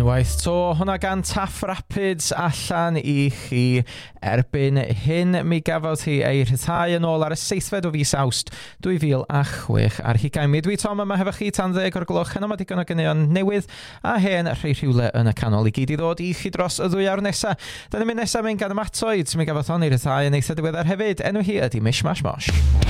Unwaith to, hwnna gan Taff Rapids allan I chi erbyn hyn. Mi gafodd hi ei rhyddhau yn ôl ar y 7th o fis Awst 2006 ar hugain. Mi dwi Tom yma hefo chi tan 10 o'r gloch. Heno mae digon o gyneuon newydd a hen rhai rhywle yn y canol I gyd I ddod I chi dros y 2 awr nesa. Dyna mynd nesa mynd gan y matoid. Mi gafodd hon ei rhyddhau yn eitha diweddar hefyd. Enw hi ydi Mish Mash Mosh.